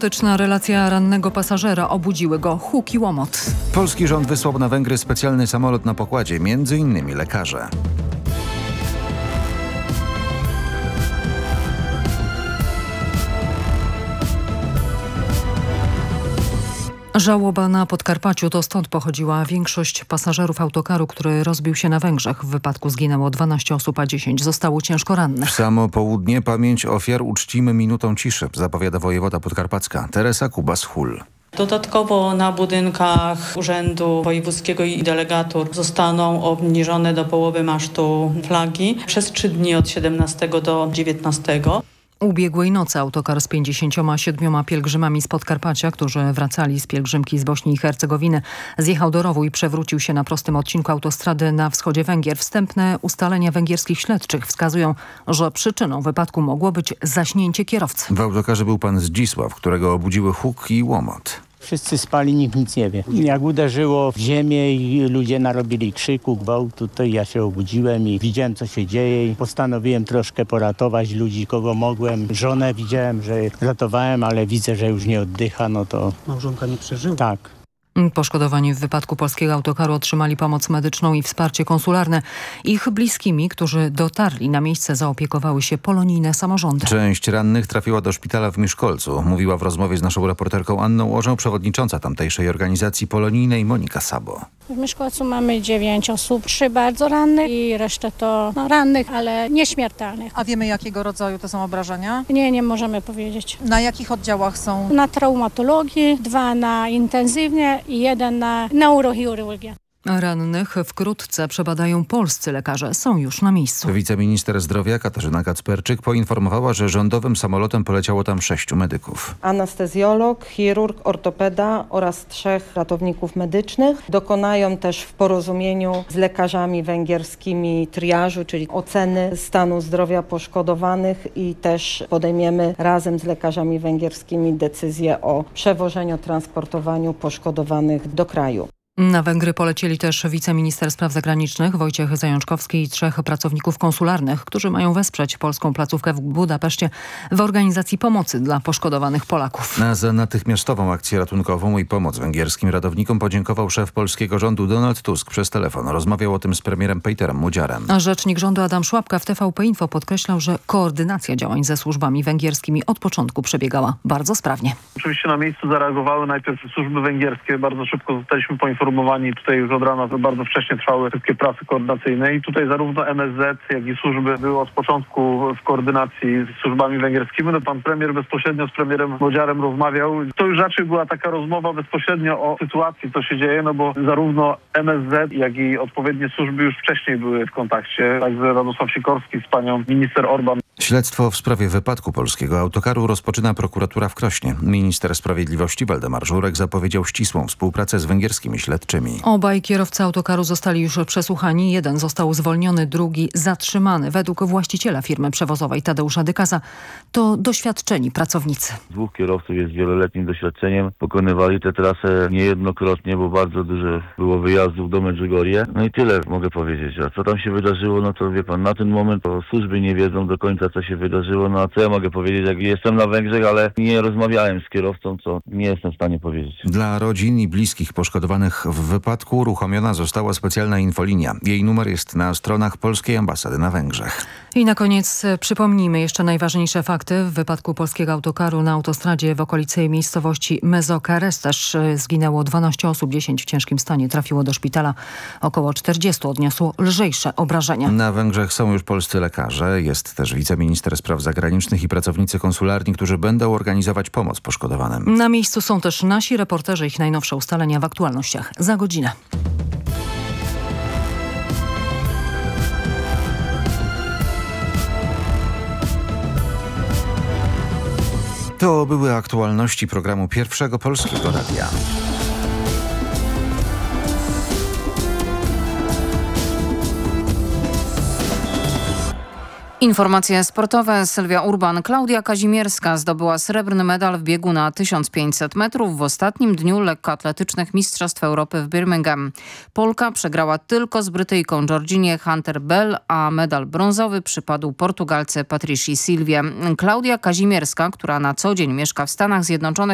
Erotyczna relacja rannego pasażera obudziły go huk i łomot. Polski rząd wysłał na Węgry specjalny samolot na pokładzie, m.in. lekarze. Żałoba na Podkarpaciu, to stąd pochodziła większość pasażerów autokaru, który rozbił się na Węgrzech. W wypadku zginęło 12 osób, a 10 zostało ciężko rannych. W samo południe pamięć ofiar uczcimy minutą ciszy, zapowiada wojewoda podkarpacka Teresa Kubas-Hull. Dodatkowo na budynkach Urzędu Wojewódzkiego i delegatur zostaną obniżone do połowy masztu flagi przez 3 dni od 17 do 19. Ubiegłej nocy autokar z 57 pielgrzymami z Podkarpacia, którzy wracali z pielgrzymki z Bośni i Hercegowiny, zjechał do rowu i przewrócił się na prostym odcinku autostrady na wschodzie Węgier. Wstępne ustalenia węgierskich śledczych wskazują, że przyczyną wypadku mogło być zaśnięcie kierowcy. W autokarze był pan Zdzisław, którego obudziły huk i łomot. Wszyscy spali, nikt nic nie wie. Jak uderzyło w ziemię i ludzie narobili krzyku, gwałtu, to ja się obudziłem i widziałem, co się dzieje i postanowiłem troszkę poratować ludzi, kogo mogłem. Żonę widziałem, że ratowałem, ale widzę, że już nie oddycha, no to... Małżonka nie przeżyła? Tak. Poszkodowani w wypadku polskiego autokaru otrzymali pomoc medyczną i wsparcie konsularne. Ich bliskimi, którzy dotarli na miejsce, zaopiekowały się polonijne samorządy. Część rannych trafiła do szpitala w Miszkolcu. Mówiła w rozmowie z naszą reporterką Anną Orzą przewodnicząca tamtejszej organizacji polonijnej Monika Sabo. W Miszkolcu mamy 9 osób, 3 bardzo rannych i resztę to rannych, ale nieśmiertelnych. A wiemy, jakiego rodzaju to są obrażenia? Nie możemy powiedzieć. Na jakich oddziałach są? Na traumatologii, 2 na intensywnie i 1 na neurochirurgię. Rannych wkrótce przebadają polscy lekarze. Są już na miejscu. Wiceminister zdrowia Katarzyna Kacperczyk poinformowała, że rządowym samolotem poleciało tam 6 medyków. Anestezjolog, chirurg, ortopeda oraz 3 ratowników medycznych. Dokonają też w porozumieniu z lekarzami węgierskimi triażu, czyli oceny stanu zdrowia poszkodowanych i też podejmiemy razem z lekarzami węgierskimi decyzję o przewożeniu, transportowaniu poszkodowanych do kraju. Na Węgry polecieli też wiceminister spraw zagranicznych Wojciech Zajączkowski i 3 pracowników konsularnych, którzy mają wesprzeć polską placówkę w Budapeszcie w organizacji pomocy dla poszkodowanych Polaków. Za natychmiastową akcję ratunkową i pomoc węgierskim ratownikom podziękował szef polskiego rządu Donald Tusk przez telefon. Rozmawiał o tym z premierem Peterem Mudziarem. Rzecznik rządu Adam Szłapka w TVP Info podkreślał, że koordynacja działań ze służbami węgierskimi od początku przebiegała bardzo sprawnie. Oczywiście na miejscu zareagowały najpierw służby węgierskie. Bardzo szybko zostaliśmy poinformowani. Tutaj już od rana bardzo wcześnie trwały wszystkie prace koordynacyjne i tutaj zarówno MSZ, jak i służby były od początku w koordynacji z służbami węgierskimi. No, pan premier bezpośrednio z premierem Modziarem rozmawiał. To już raczej była taka rozmowa bezpośrednio o sytuacji, co się dzieje, no bo zarówno MSZ, jak i odpowiednie służby już wcześniej były w kontakcie. Także Radosław Sikorski z panią minister Orban. Śledztwo w sprawie wypadku polskiego autokaru rozpoczyna prokuratura w Krośnie. Minister Sprawiedliwości Waldemar Żurek zapowiedział ścisłą współpracę z węgierskimi śledczymi. Obaj kierowcy autokaru zostali już przesłuchani. Jeden został zwolniony, drugi zatrzymany. Według właściciela firmy przewozowej Tadeusza Dykasa to doświadczeni pracownicy. 2 kierowców jest wieloletnim doświadczeniem. Pokonywali tę trasę niejednokrotnie, bo bardzo dużo było wyjazdów do Medjugorje. No i tyle mogę powiedzieć. A co tam się wydarzyło, no to wie pan, na ten moment to służby nie wiedzą do końca, co się wydarzyło. No a co ja mogę powiedzieć, jak jestem na Węgrzech, ale nie rozmawiałem z kierowcą, co nie jestem w stanie powiedzieć. Dla rodzin i bliskich poszkodowanych w wypadku uruchomiona została specjalna infolinia. Jej numer jest na stronach polskiej ambasady na Węgrzech. I na koniec przypomnijmy jeszcze najważniejsze fakty. W wypadku polskiego autokaru na autostradzie w okolicy miejscowości Mezokaresztes zginęło 12 osób, 10 w ciężkim stanie trafiło do szpitala. Około 40 odniosło lżejsze obrażenia. Na Węgrzech są już polscy lekarze. Jest też wiceminister spraw zagranicznych i pracownicy konsularni, którzy będą organizować pomoc poszkodowanym. Na miejscu są też nasi reporterzy, ich najnowsze ustalenia w aktualnościach za godzinę. To były aktualności programu Pierwszego Polskiego Radia. Informacje sportowe. Sylwia Urban. Klaudia Kazimierska zdobyła srebrny medal w biegu na 1500 metrów w ostatnim dniu lekkoatletycznych Mistrzostw Europy w Birmingham. Polka przegrała tylko z Brytyjką Georginie Hunter-Bell, a medal brązowy przypadł Portugalce Patricji Silvie. Klaudia Kazimierska, która na co dzień mieszka w Stanach Zjednoczonych,